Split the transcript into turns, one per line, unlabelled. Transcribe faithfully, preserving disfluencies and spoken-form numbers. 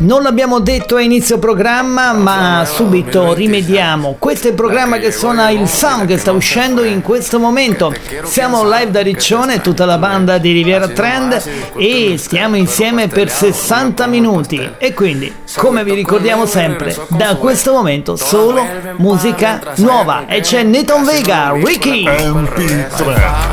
Non l'abbiamo detto a inizio programma, ma subito rimediamo. Questo è il programma che suona il sound che sta uscendo in questo momento. Siamo live da Riccione, tutta la banda di Riviera Trend, e stiamo insieme per sessanta minuti. E quindi, come vi ricordiamo sempre, da questo momento solo musica nuova. E c'è Neton Vega, Ricky.
M P tre